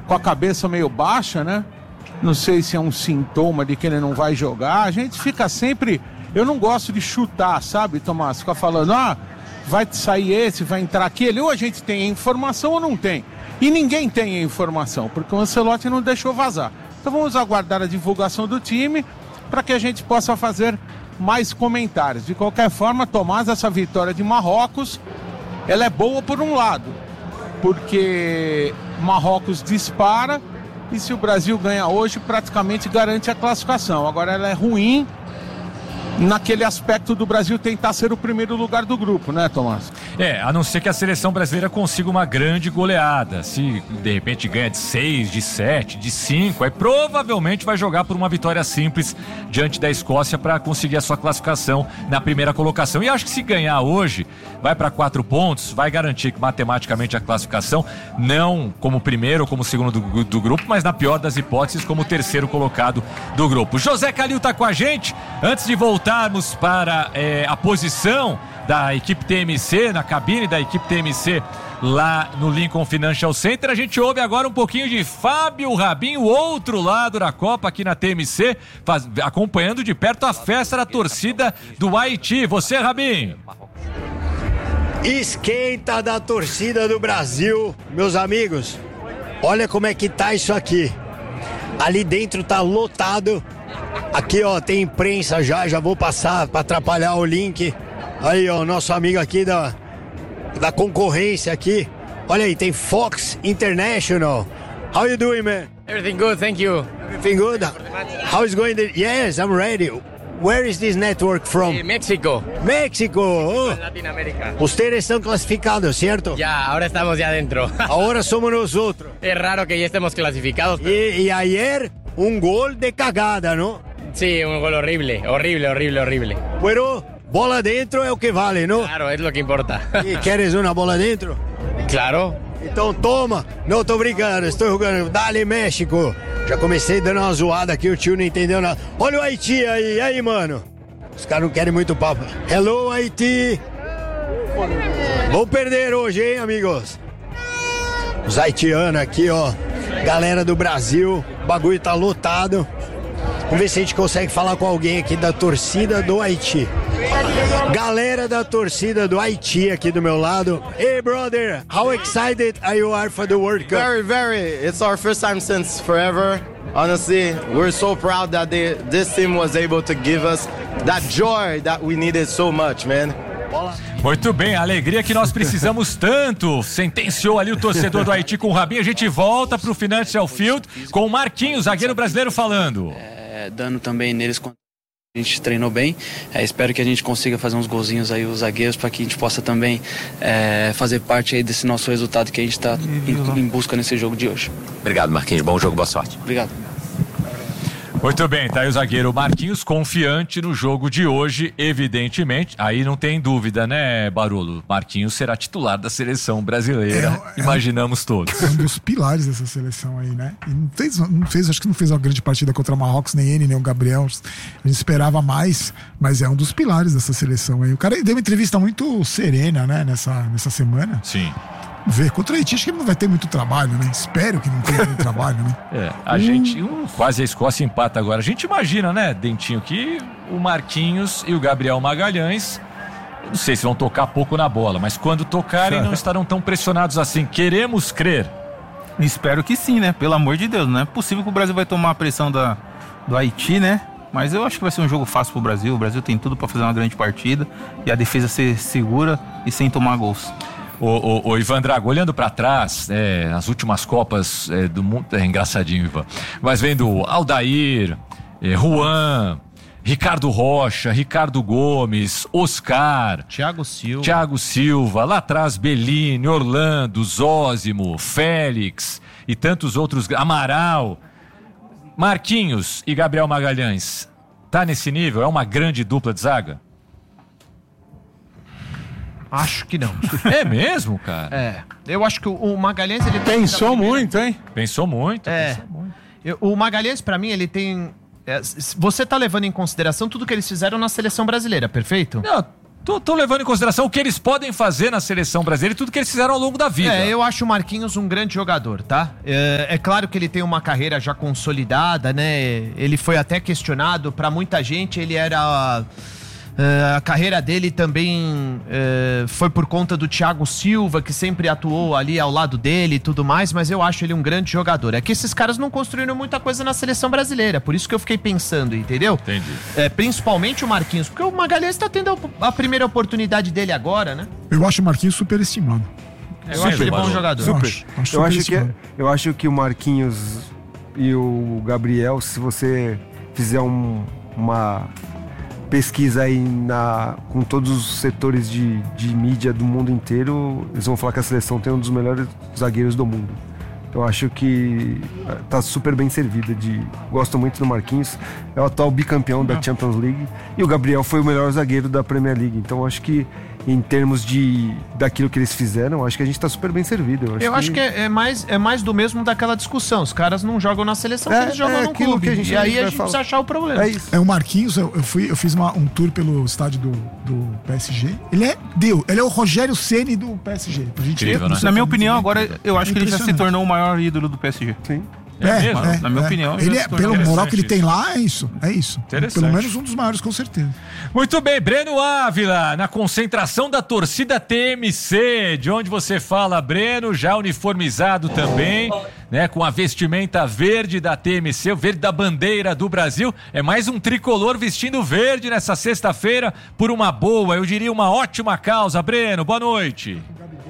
com a cabeça meio baixa, né? Não sei se é um sintoma de que ele não vai jogar. A gente fica sempre... Eu não gosto de chutar, sabe, Tomás? Ficar falando, vai sair esse, vai entrar aquele. Ou a gente tem a informação ou não tem. E ninguém tem a informação, porque o Ancelotti não deixou vazar. Então vamos aguardar a divulgação do time para que a gente possa fazer mais comentários. De qualquer forma, Tomás, essa vitória de Marrocos, ela é boa por um lado, porque Marrocos dispara e se o Brasil ganha hoje, praticamente garante a classificação. Agora ela é ruim naquele aspecto do Brasil tentar ser o primeiro lugar do grupo, né, Tomás? A não ser que a seleção brasileira consiga uma grande goleada. Se de repente ganha de 6, de 7, de 5, aí provavelmente vai jogar por uma vitória simples diante da Escócia para conseguir a sua classificação na primeira colocação. E acho que se ganhar hoje, vai para 4 pontos, vai garantir matematicamente a classificação, não como primeiro ou como segundo do grupo, mas na pior das hipóteses, como terceiro colocado do grupo. José Calil tá com a gente. Antes de voltarmos para a posição da equipe TMC, na cabine da equipe TMC lá no Lincoln Financial Center, a gente ouve agora um pouquinho de Fábio Rabin, o outro lado da Copa aqui na TMC, acompanhando de perto a festa da torcida do Haiti. Você, Rabin? Esquenta da torcida do Brasil, meus amigos. Olha como é que tá isso aqui. Ali dentro tá lotado. Aqui, ó, tem imprensa já vou passar para atrapalhar o link. Aí, ó, nosso amigo aqui da concorrência aqui. Olha aí, tem Fox International. How you doing, man? Everything good, thank you. Everything good? How is going? Yes, I'm ready. Where is this network from? México. México. Oh. Latinoamérica. Ustedes están clasificados, ¿cierto? Ya, ahora estamos ya dentro. Ahora somos nosotros. Es raro que ya estemos clasificados. Y ayer un gol de cagada, ¿no? Sí, un gol horrible. Bueno, bola dentro é o que vale, não? Claro, es lo que importa. E queres uma bola dentro? Claro. Então toma. Não, tô brincando, estou jogando. Dale, México. Já comecei dando uma zoada aqui, o tio não entendeu nada. Olha o Haiti aí, e aí, mano? Os caras não querem muito papo. Hello, Haiti. Vou perder hoje, hein, amigos? Os haitianos aqui, ó. Galera do Brasil. O bagulho tá lotado. Vamos ver se a gente consegue falar com alguém aqui da torcida do Haiti. Galera da torcida do Haiti aqui do meu lado. Hey, brother, how excited are you for the World Cup? Very, very. It's our first time since forever. Honestly, we're so proud that this team was able to give us that joy that we needed so much, man. Muito bem, a alegria que nós precisamos tanto. Sentenciou ali o torcedor do Haiti com o Rabin. A gente volta pro Financial Field com o Marquinhos, zagueiro brasileiro, falando. Dando também neles quando a gente treinou bem. Espero que a gente consiga fazer uns golzinhos aí, os zagueiros, para que a gente possa também fazer parte aí desse nosso resultado que a gente está em busca nesse jogo de hoje. Obrigado, Marquinhos. Bom jogo, boa sorte. Obrigado. Muito bem, tá aí o zagueiro Marquinhos, confiante no jogo de hoje, evidentemente. Aí não tem dúvida, né, Barolo? Marquinhos será titular da seleção brasileira, imaginamos todos. É um dos pilares dessa seleção aí, né? E acho que não fez uma grande partida contra Marrocos, nem ele, nem o Gabriel. A gente esperava mais, mas é um dos pilares dessa seleção aí. O cara deu uma entrevista muito serena, né, nessa semana. Sim. Ver contra o Haiti, acho que ele não vai ter muito trabalho, né? Espero que não tenha muito trabalho, né? A gente, quase a Escócia empata agora. A gente imagina, né, Dentinho, que o Marquinhos e o Gabriel Magalhães, não sei se vão tocar pouco na bola, mas quando tocarem não estarão tão pressionados assim. Queremos crer. Espero que sim, né? Pelo amor de Deus, não é possível que o Brasil vai tomar a pressão do Haiti, né? Mas eu acho que vai ser um jogo fácil pro Brasil. O Brasil tem tudo para fazer uma grande partida e a defesa ser segura e sem tomar gols. O Ivan Drago, olhando para trás, as últimas Copas do mundo, é engraçadinho, Ivan, mas vendo Aldair, Juan, Ricardo Rocha, Ricardo Gomes, Oscar, Thiago Silva, lá atrás Bellini, Orlando, Zósimo, Félix e tantos outros, Amaral, Marquinhos e Gabriel Magalhães, tá nesse nível? É uma grande dupla de zaga? Acho que não. É mesmo, cara? Eu acho que o Magalhães, ele pensou muito, hein? Pensou muito. O Magalhães, pra mim, ele tem... você tá levando em consideração tudo que eles fizeram na seleção brasileira, perfeito? Não, Tô levando em consideração o que eles podem fazer na seleção brasileira e tudo que eles fizeram ao longo da vida. Eu acho o Marquinhos um grande jogador, tá? É claro que ele tem uma carreira já consolidada, né? Ele foi até questionado, pra muita gente ele era... a carreira dele também foi por conta do Thiago Silva, que sempre atuou ali ao lado dele e tudo mais, mas eu acho ele um grande jogador. É que esses caras não construíram muita coisa na seleção brasileira, por isso que eu fiquei pensando, entendeu? Entendi. Principalmente o Marquinhos, porque o Magalhães tá tendo a primeira oportunidade dele agora, né? Eu acho o Marquinhos superestimado. Eu acho ele bom jogador. Eu acho que o Marquinhos e o Gabriel, se você fizer uma pesquisa aí com todos os setores de mídia do mundo inteiro, eles vão falar que a seleção tem um dos melhores zagueiros do mundo. Eu acho que tá super bem servida. Gosto muito do Marquinhos, é o atual bicampeão da Champions League, e o Gabriel foi o melhor zagueiro da Premier League. Então eu acho que em termos daquilo que eles fizeram, acho que a gente tá super bem servido. Eu acho que é mais do mesmo daquela discussão. Os caras não jogam na seleção, eles jogam no clube. E aí a gente precisa achar o problema. O Marquinhos, eu fiz um tour pelo estádio do PSG. Ele é o Rogério Ceni do PSG. Incrível, né? Na minha opinião, agora eu acho que ele já se tornou o maior ídolo do PSG. Sim. Na minha opinião. Ele pelo moral que ele tem lá, é isso. Pelo menos um dos maiores, com certeza. Muito bem, Breno Ávila, na concentração da torcida TMC, de onde você fala, Breno, já uniformizado também, né, com a vestimenta verde da TMC, o verde da bandeira do Brasil. É mais um tricolor vestindo verde nessa sexta-feira por uma boa, eu diria uma ótima causa. Breno, boa noite.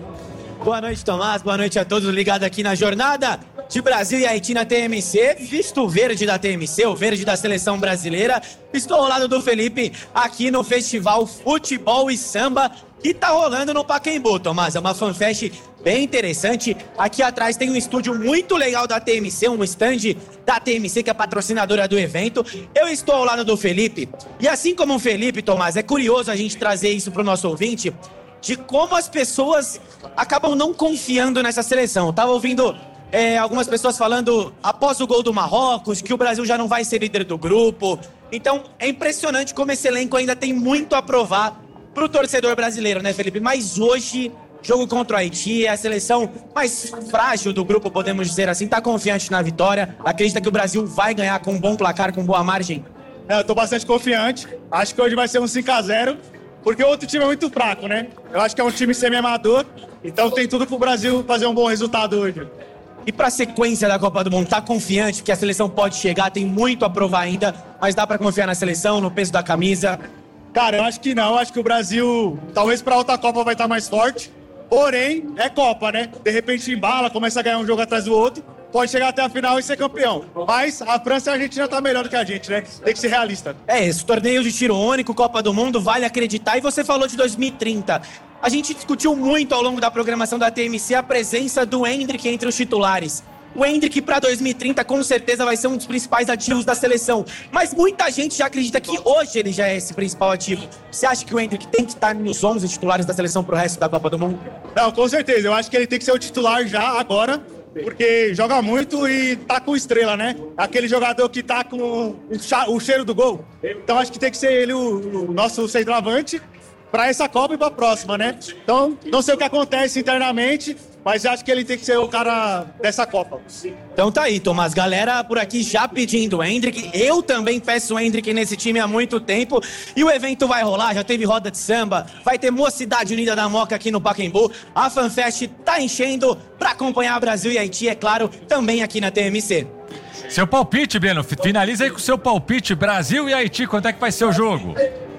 Boa noite, Tomás. Boa noite a todos ligados aqui na jornada de Brasil e Haiti na TMC. Visto o verde da TMC, o verde da seleção brasileira. Estou ao lado do Felipe aqui no Festival Futebol e Samba que tá rolando no Pacaembu, Tomás. É uma fanfest bem interessante. Aqui atrás tem um estúdio muito legal da TMC, um stand da TMC que é patrocinadora do evento. Eu estou ao lado do Felipe e assim como o Felipe, Tomás, é curioso a gente trazer isso pro nosso ouvinte, de como as pessoas acabam não confiando nessa seleção. Eu tava ouvindo algumas pessoas falando após o gol do Marrocos que o Brasil já não vai ser líder do grupo. Então é impressionante como esse elenco ainda tem muito a provar pro torcedor brasileiro, né, Felipe? Mas hoje, jogo contra o Haiti, é a seleção mais frágil do grupo, podemos dizer assim, tá confiante na vitória, acredita que o Brasil vai ganhar com um bom placar, com boa margem? Eu tô bastante confiante, acho que hoje vai ser um 5-0. Porque o outro time é muito fraco, né? Eu acho que é um time semi-amador, então tem tudo pro Brasil fazer um bom resultado hoje. E pra sequência da Copa do Mundo, tá confiante que a seleção pode chegar, tem muito a provar ainda, mas dá pra confiar na seleção, no peso da camisa? Cara, eu acho que não, acho que o Brasil, talvez pra outra Copa vai estar mais forte, porém, é Copa, né? De repente embala, começa a ganhar um jogo atrás do outro, pode chegar até a final e ser campeão. Mas a França e a Argentina tá melhor do que a gente, né? Tem que ser realista. É isso, torneio de tiro único, Copa do Mundo, vale acreditar. E você falou de 2030. A gente discutiu muito ao longo da programação da TMC a presença do Endrick entre os titulares. O Endrick para 2030 com certeza vai ser um dos principais ativos da seleção. Mas muita gente já acredita que hoje ele já é esse principal ativo. Você acha que o Endrick tem que estar nos 11 titulares da seleção pro resto da Copa do Mundo? Não, com certeza. Eu acho que ele tem que ser o titular já, agora. Porque joga muito e tá com estrela, né? Aquele jogador que tá com o cheiro do gol. Então acho que tem que ser ele o nosso centroavante para essa Copa e para a próxima, né? Então não sei o que acontece internamente, mas acho que ele tem que ser o cara dessa Copa. Então tá aí, Tomás. Galera por aqui já pedindo o Endrick. Eu também peço o Endrick nesse time há muito tempo. E o evento vai rolar, já teve roda de samba, vai ter Mocidade Unida da Moca aqui no Pacaembu. A FanFest tá enchendo pra acompanhar Brasil e Haiti, é claro, também aqui na TMC. Seu palpite, Breno, finaliza aí com o seu palpite. Brasil e Haiti, quanto é que vai ser o jogo?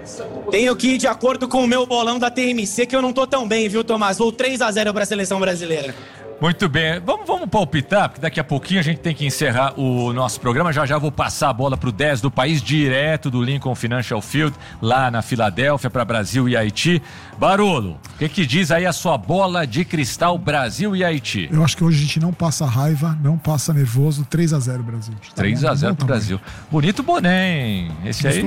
Tenho que ir de acordo com o meu bolão da TMC, que eu não tô tão bem, viu, Tomás? Vou 3-0 pra seleção brasileira. Muito bem, vamos palpitar, porque daqui a pouquinho a gente tem que encerrar o nosso programa. Já vou passar a bola pro 10 do país, direto do Lincoln Financial Field, lá na Filadélfia, para Brasil e Haiti. Barolo, o que diz aí a sua bola de cristal Brasil e Haiti? Eu acho que hoje a gente não passa raiva, não passa nervoso, 3-0 Brasil. Tá 3-0 pro Brasil. Bonito boné, hein? Esse aí,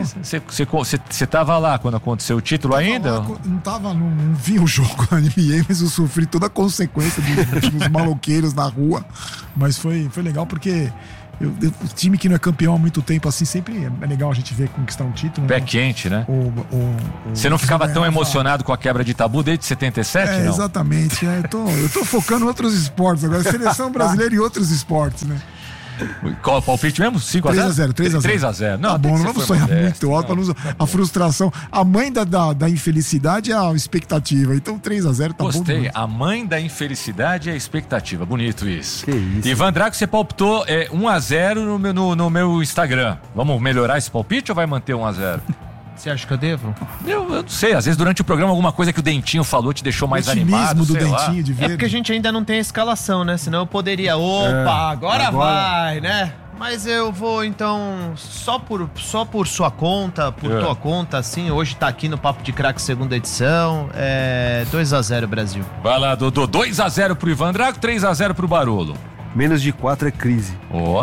você tava lá quando aconteceu o título ainda? Não vi o jogo na NBA, mas eu sofri toda a consequência dos últimos os maloqueiros na rua. Mas foi legal porque o time que não é campeão há muito tempo assim, sempre é legal a gente ver conquistar um título. Pé né? quente, né? Você não ficava tão emocionado com a quebra de tabu desde 77, não? Exatamente. Eu tô focando em outros esportes agora. Seleção brasileira e outros esportes, né? Qual o palpite mesmo? 5x0? 3x0. Não, tá bom, não vamos sonhar muito alto. A frustração. A mãe da infelicidade é a expectativa. Então 3x0 tá Gostei. bom. Gostei. A mãe da infelicidade é a expectativa. Bonito isso. Que isso. Ivan Drago, você palpitou 1x0 no meu Instagram. Vamos melhorar esse palpite ou vai manter 1x0? Você acha que eu devo? Eu não sei, às vezes durante o programa alguma coisa que o Dentinho falou te deixou mais animado, do sei Dentinho lá. de ver. É porque a gente ainda não tem a escalação, né? Senão eu poderia, agora vai, né? Mas eu vou, então, só por sua conta, por tua conta, assim, hoje tá aqui no Papo de Craque segunda edição, 2x0 Brasil. Vai lá, Dodô, 2x0 pro Ivan Drago, 3x0 pro Barolo. Menos de 4 é crise.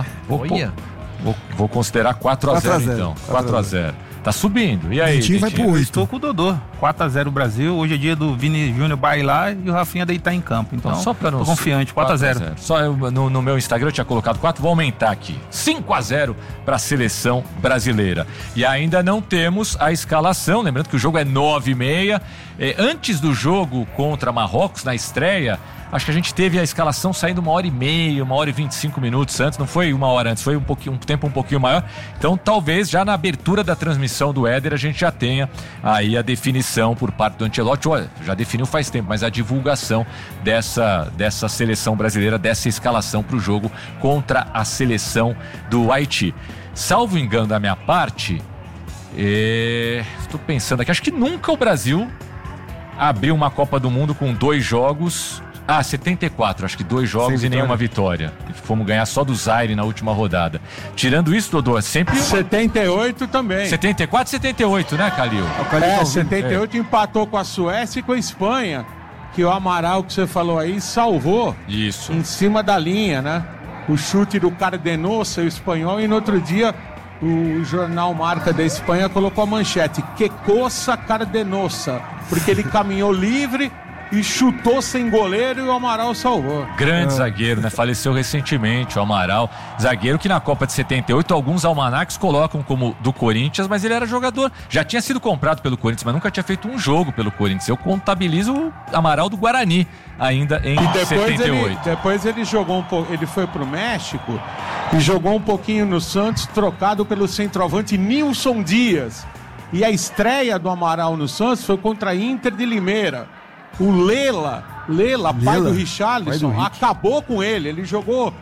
Vou considerar 4x0 então, 4x0. Tá subindo. E aí, Dentinho vai pro 8. Estou com o Dodô. 4x0 Brasil. Hoje é dia do Vini Júnior bailar e o Rafinha deitar em campo. Então, só pra não tô confiante. 4x0. Só no meu Instagram eu tinha colocado 4. Vou aumentar aqui. 5x0 para a seleção brasileira. E ainda não temos a escalação. Lembrando que o jogo é 9h30. Antes do jogo contra Marrocos, na estreia, acho que a gente teve a escalação saindo 1h30, 1h25 minutos antes, não foi 1 hora antes, foi um tempo um pouquinho maior. Então talvez já na abertura da transmissão do Éder a gente já tenha aí a definição por parte do Ancelotti. Olha, já definiu faz tempo, mas a divulgação dessa seleção brasileira, dessa escalação para o jogo contra a seleção do Haiti. Salvo engano da minha parte, estou pensando aqui, acho que nunca o Brasil abriu uma Copa do Mundo com 2 jogos. 74, acho que 2 jogos e nenhuma vitória. Fomos ganhar só do Zaire na última rodada. Tirando isso, Dodô, é sempre... 78 também. 74 e 78, né, Calil? 78 empatou com a Suécia e com a Espanha, que o Amaral, que você falou aí, salvou. Isso. Em cima da linha, né? O chute do Cardenosa, o espanhol, e no outro dia o jornal Marca da Espanha colocou a manchete: que coça Cardenosa, porque ele caminhou livre e chutou sem goleiro e o Amaral salvou. Grande zagueiro, né? Faleceu recentemente o Amaral. Zagueiro que na Copa de 78 alguns almanacs colocam como do Corinthians, mas ele era jogador. Já tinha sido comprado pelo Corinthians, mas nunca tinha feito um jogo pelo Corinthians. Eu contabilizo o Amaral do Guarani ainda em 78. Depois ele jogou ele foi pro México e jogou um pouquinho no Santos, trocado pelo centroavante Nilson Dias. E a estreia do Amaral no Santos foi contra a Inter de Limeira. O Lela, pai do Richarlison, acabou com ele. Ele jogou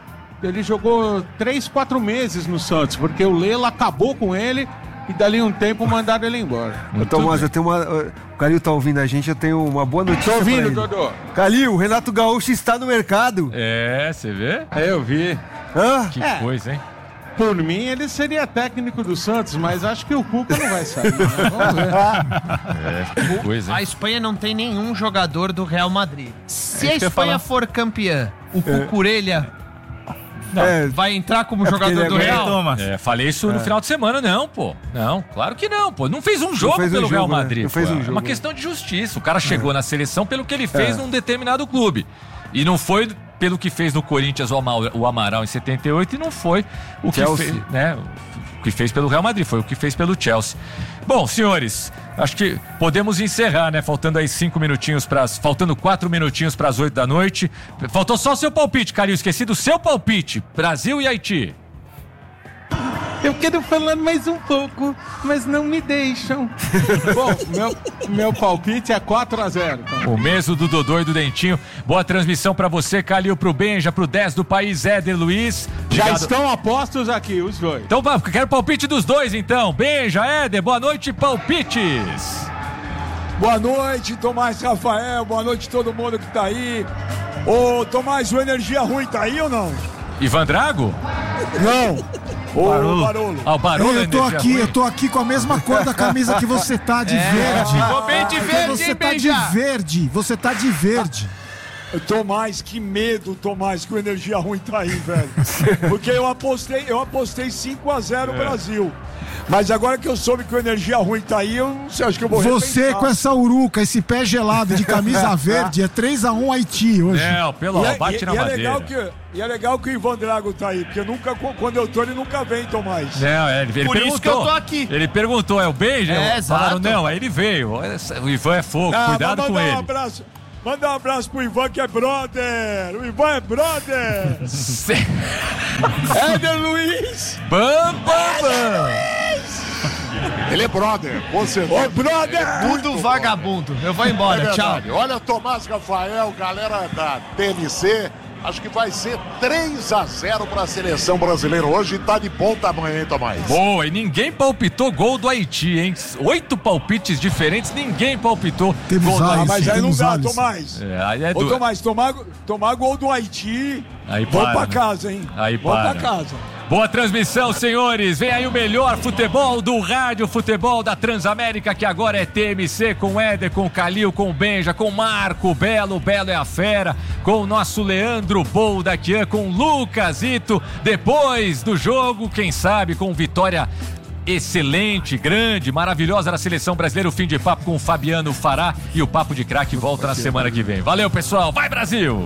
3-4 meses no Santos, porque o Lela acabou com ele e dali um tempo mandaram ele embora. Tomás, eu tenho o Calil tá ouvindo a gente, eu tenho uma boa notícia. Tô ouvindo, Dodô. Calil, o Renato Gaúcho está no mercado. Você vê? Eu vi. Que coisa, hein? Por mim, ele seria técnico do Santos, mas acho que o Cuca não vai sair, né? Vamos ver. Que coisa, hein? A Espanha não tem nenhum jogador do Real Madrid. Se a Espanha for campeã, o Cucurella vai entrar como jogador do Real? Falei isso no final de semana, não, pô. Não, claro que não, pô. Não fez um jogo pelo Real Madrid. Não fez um jogo. É uma questão de justiça. O cara chegou na seleção pelo que ele fez num determinado clube. E não foi pelo que fez no Corinthians o Amaral em 78 e não foi o que fez, né? O que fez pelo Real Madrid, foi o que fez pelo Chelsea. Bom, senhores, acho que podemos encerrar, né? Faltando aí 4 minutinhos para as 8 da noite. Faltou só o seu palpite, Calil. Esqueci do seu palpite. Brasil e Haiti. Eu quero falar mais um pouco, mas não me deixam. Bom, meu palpite é 4-0. Então. O mesmo do Dodô e do Dentinho. Boa transmissão pra você, Calil, pro Benja, pro 10 do país, Éder Luiz. Já estão apostos aqui, os dois. Então, quero palpite dos dois, então. Benja, Éder, boa noite, palpites. Boa noite, Tomás Rafael, boa noite todo mundo que tá aí. Ô, Tomás, o Energia Ruim tá aí ou não? Ivan Drago? Não. O Barolo. O Barolo eu tô aqui com a mesma cor da camisa que você tá, de verde. Ficou bem de verde, você tá de verde. Você tá de verde. Tomás, que medo, Tomás, que o Energia Ruim tá aí, velho. Porque eu apostei 5-0 Brasil. Mas agora que eu soube que o Energia Ruim tá aí, eu não sei, acho que eu vou Você repensar. com essa uruca, esse pé gelado de camisa verde, é 3-1 Haiti hoje. Não, bate na madeira. E é legal que o Ivan Drago tá aí, porque nunca, quando eu tô, ele nunca vem, Tomás. Não, ele Por perguntou. isso que eu tô aqui. Ele perguntou, é o beijo? Falaram, exato. não, aí ele veio. O Ivan é fogo, cuidado com ele. Manda um abraço pro Ivan, que é brother. O Ivan é brother. Éder Luiz. Bam. Ele é brother, com certeza. Ô, brother! Tudo vagabundo. Eu vou embora, tchau. Olha, Tomás Rafael, galera da TMC, acho que vai ser 3-0 para a seleção brasileira hoje. Tá de bom tamanho, hein, Tomás? Boa, e ninguém palpitou gol do Haiti, hein? 8 palpites diferentes, ninguém palpitou gol do Haiti. Mas aí não dá, Tomás. Aí é Ô, Tomás, tomar gol do Haiti, aí vamos pra casa, hein? Aí vamos para. pra casa. Boa transmissão, senhores. Vem aí o melhor futebol do rádio futebol da Transamérica, que agora é TMC, com Éder, com Calil, com Benja, com Marco Belo. O Belo é a fera. Com o nosso Leandro Boldaquian, com Lucasito. Depois do jogo, quem sabe, com vitória excelente, grande, maravilhosa da seleção brasileira. O fim de papo com o Fabiano Fará. E o Papo de Craque volta na semana que vem. Valeu, pessoal. Vai, Brasil!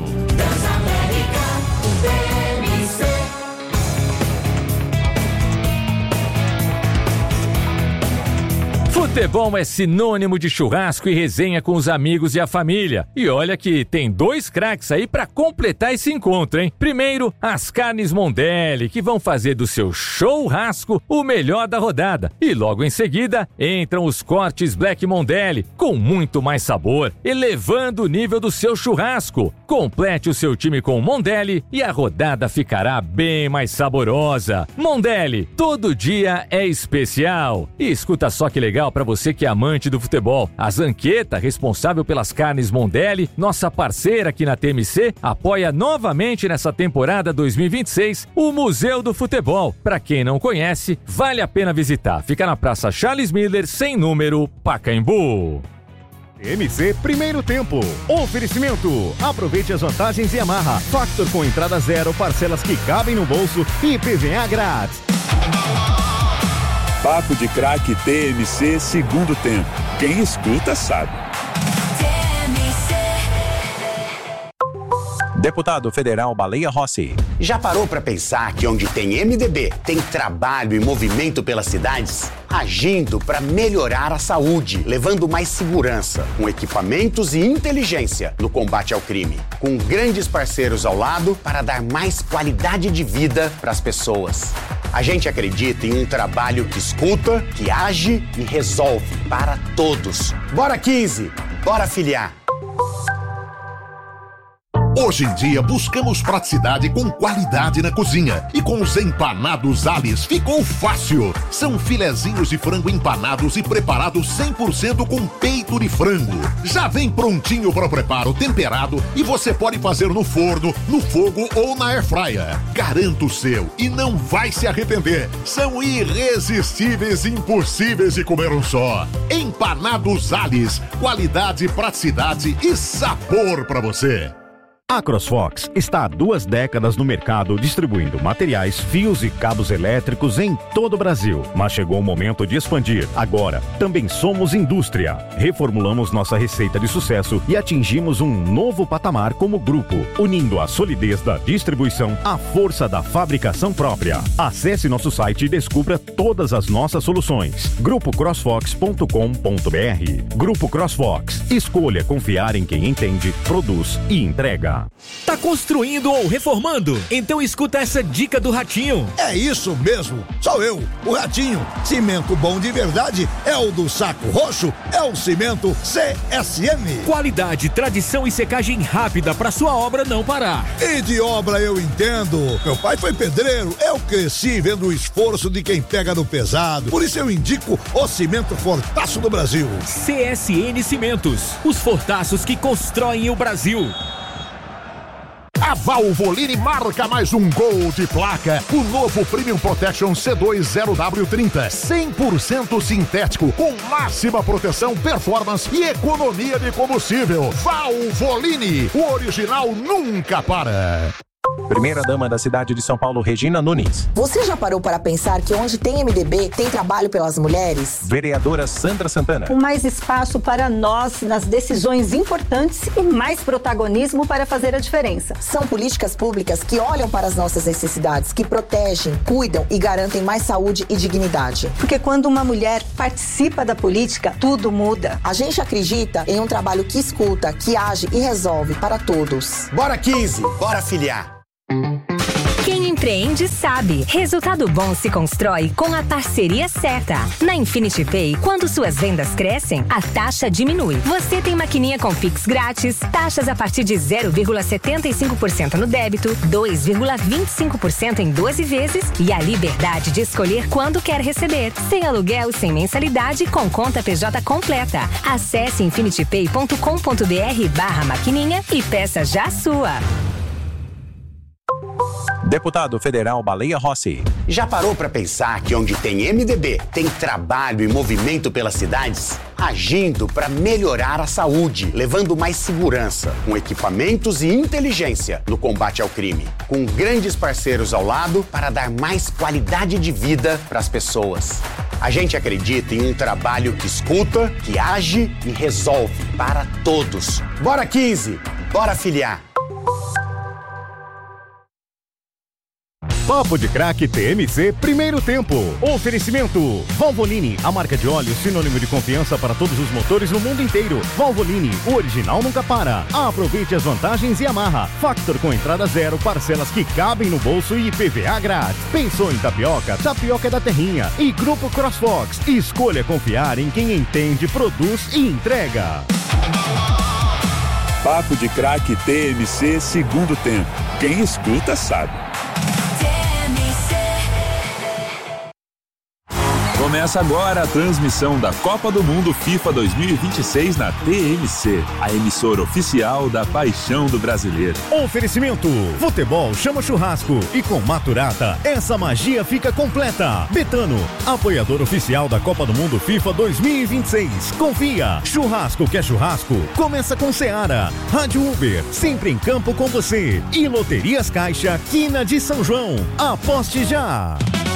Futebol é sinônimo de churrasco e resenha com os amigos e a família. E olha que tem 2 craques aí pra completar esse encontro, hein? Primeiro, as carnes Mondelli, que vão fazer do seu churrasco o melhor da rodada. E logo em seguida, entram os cortes Black Mondelli, com muito mais sabor, elevando o nível do seu churrasco. Complete o seu time com Mondelli e a rodada ficará bem mais saborosa. Mondelli, todo dia é especial. E escuta só que legal para você que é amante do futebol. A Zanqueta, responsável pelas carnes Mondelli, nossa parceira aqui na TMC, apoia novamente nessa temporada 2026 o Museu do Futebol. Para quem não conhece, vale a pena visitar. Fica na Praça Charles Miller, sem número, Pacaembu. TMC Primeiro Tempo. Oferecimento. Aproveite as vantagens Yamaha. Factor com entrada zero, parcelas que cabem no bolso e PVA grátis. Papo de Craque TMC Segundo Tempo. Quem escuta sabe. Deputado Federal Baleia Rossi. Já parou para pensar que onde tem MDB, tem trabalho e movimento pelas cidades? Agindo para melhorar a saúde, levando mais segurança, com equipamentos e inteligência no combate ao crime. Com grandes parceiros ao lado para dar mais qualidade de vida para as pessoas. A gente acredita em um trabalho que escuta, que age e resolve para todos. Bora 15, bora filiar. Hoje em dia buscamos praticidade com qualidade na cozinha. E com os empanados Alice ficou fácil. São filezinhos de frango empanados e preparados 100% com peito de frango. Já vem prontinho para o preparo, temperado, e você pode fazer no forno, no fogo ou na airfryer. Garanto o seu e não vai se arrepender. São irresistíveis e impossíveis de comer um só. Empanados Alice, qualidade, praticidade e sabor para você. A CrossFox está há 2 décadas no mercado distribuindo materiais, fios e cabos elétricos em todo o Brasil. Mas chegou o momento de expandir. Agora, também somos indústria. Reformulamos nossa receita de sucesso e atingimos um novo patamar como grupo, unindo a solidez da distribuição à força da fabricação própria. Acesse nosso site e descubra todas as nossas soluções. grupocrossfox.com.br. Grupo CrossFox. Escolha confiar em quem entende, produz e entrega. Tá construindo ou reformando? Então escuta essa dica do Ratinho. É isso mesmo, sou eu, o Ratinho. Cimento bom de verdade é o do Saco Roxo, é o cimento CSM. Qualidade, tradição e secagem rápida para sua obra não parar. E de obra eu entendo. Meu pai foi pedreiro, eu cresci vendo o esforço de quem pega no pesado. Por isso eu indico o cimento Fortaço do Brasil. CSN Cimentos, os fortaços que constroem o Brasil. A Valvoline marca mais um gol de placa. O novo Premium Protection C2 0W30. 100% sintético, com máxima proteção, performance e economia de combustível. Valvoline, o original nunca para. Primeira-dama da cidade de São Paulo, Regina Nunes. Você já parou para pensar que onde tem MDB, tem trabalho pelas mulheres? Vereadora Sandra Santana. Com mais espaço para nós nas decisões importantes e mais protagonismo para fazer a diferença. São políticas públicas que olham para as nossas necessidades, que protegem, cuidam e garantem mais saúde e dignidade. Porque quando uma mulher participa da política, tudo muda. A gente acredita em um trabalho que escuta, que age e resolve para todos. Bora 15, bora filiar. Quem empreende sabe. Resultado bom se constrói com a parceria certa. Na Infinity Pay, quando suas vendas crescem, a taxa diminui. Você tem maquininha com Pix grátis, taxas a partir de 0,75% no débito, 2,25% em 12 vezes e a liberdade de escolher quando quer receber. Sem aluguel, sem mensalidade, com conta PJ completa. Acesse infinitypay.com.br/maquininha e peça já a sua. Deputado Federal Baleia Rossi. Já parou para pensar que onde tem MDB, tem trabalho e movimento pelas cidades? Agindo para melhorar a saúde, levando mais segurança, com equipamentos e inteligência no combate ao crime. Com grandes parceiros ao lado para dar mais qualidade de vida para as pessoas. A gente acredita em um trabalho que escuta, que age e resolve para todos. Bora 15, bora filiar. Papo de Craque TMC Primeiro Tempo. Oferecimento Valvoline, a marca de óleo sinônimo de confiança para todos os motores no mundo inteiro. Valvoline, o original nunca para. Aproveite as vantagens e amarra. Factor com entrada zero, parcelas que cabem no bolso e IPVA grátis. Pensou em tapioca? Tapioca é da Terrinha. E Grupo CrossFox, escolha confiar em quem entende, produz e entrega. Papo de Craque TMC Segundo Tempo. Quem escuta sabe. Começa agora a transmissão da Copa do Mundo FIFA 2026 na TMC, a emissora oficial da paixão do brasileiro. Oferecimento: futebol chama churrasco e com Maturata essa magia fica completa. Betano, apoiador oficial da Copa do Mundo FIFA 2026. Confia, churrasco que é churrasco, começa com Seara. Rádio Uber, sempre em campo com você. E Loterias Caixa, Quina de São João. Aposte já!